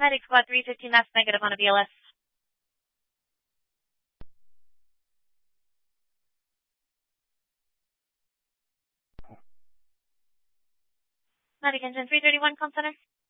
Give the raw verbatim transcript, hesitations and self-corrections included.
Medic Squad three fifteen, that's negative on a B L S. Medic Engine three thirty-one, com center.